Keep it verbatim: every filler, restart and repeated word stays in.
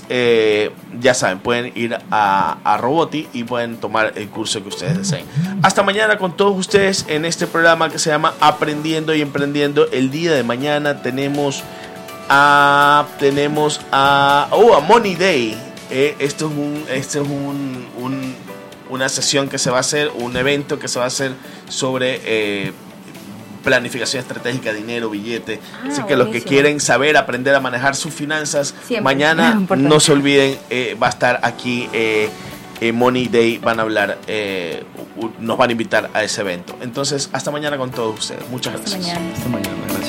eh, ya saben, pueden ir a, a Roboti y pueden tomar el curso que ustedes deseen. Hasta mañana con todos ustedes en este programa que se llama Aprendiendo y Emprendiendo. El día de mañana tenemos a tenemos a oh, a Money Day. Eh, esto es un esto es un, un una sesión que se va a hacer, un evento que se va a hacer sobre eh, planificación estratégica, dinero, billete. Ah, así que buenísimo. Los que quieren saber, aprender a manejar sus finanzas, siempre. Mañana no se olviden, eh, va a estar aquí eh, eh, Money Day, van a hablar, eh, nos van a invitar a ese evento. Entonces, hasta mañana con todos ustedes. Muchas hasta gracias. Mañana. Hasta mañana. Gracias.